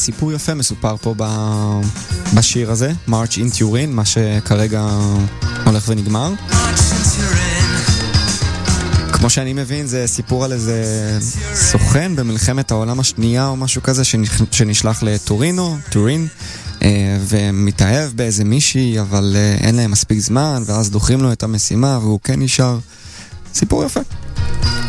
סיפור יפה מסופר פה בשיר הזה, March in Turin, מה שכרגע הולך ונגמר. כמו שאני מבין, זה סיפור על איזה סוכן במלחמת העולם השנייה או משהו כזה שנשלח טורין, ומתאהב באיזה מישהי, אבל אין להם מספיק זמן, ואז דוחים לו את המשימה והוא כן נשאר. סיפור יפה.